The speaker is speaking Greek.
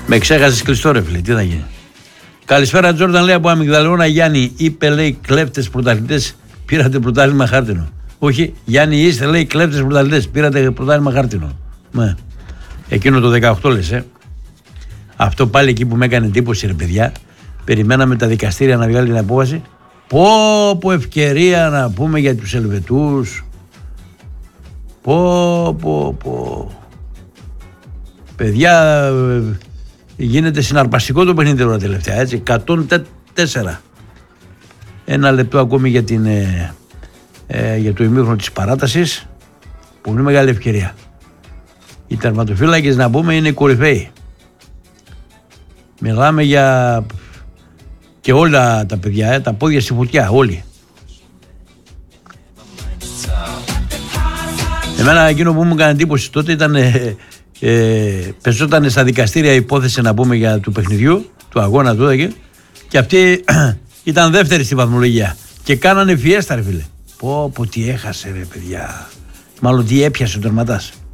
Με ξέχασες κλειστό ρε φίλε, τι θα γίνει. Καλησπέρα Τζόρνταν, λέει από Αμυγδαλαιώνα. Γιάννη, είπε λέει κλέφτες πρωταθλητές, πήρατε πρωτάθλημα χάρτινο. Όχι, Γιάννη, είστε λέει κλέφτες πρωταθλητές, πήρατε πρωτάθλημα χάρτινο. Ναι. Εκείνο το 18 λες, Αυτό πάλι εκεί που με έκανε εντύπωση ρε παιδιά. Περιμέναμε τα δικαστήρια να βγάλει την απόφαση. Πω ευκαιρία να πούμε για τους Ελβετούς. Πω. Παιδιά, γίνεται συναρπαστικό το παιχνίδι τώρα τελευταία, έτσι, 104. Ένα λεπτό ακόμη για, για το ημίχρονο της παράτασης. Πολύ μεγάλη ευκαιρία. Οι τερματοφύλακες να πούμε είναι κορυφαίοι. Μιλάμε για και όλα τα παιδιά, τα πόδια στη φωτιά, όλοι. Εμένα εκείνο που μου έκανε εντύπωση τότε ήταν πεζόταν στα δικαστήρια η υπόθεση να πούμε για του παιχνιδιού, του αγώνα του και αυτή ήταν δεύτερη στη βαθμολογία και κάνανε φιέστα ρε φίλε. Πω τι έχασε ρε παιδιά. Μάλλον τι έπιασε ο τερματάς.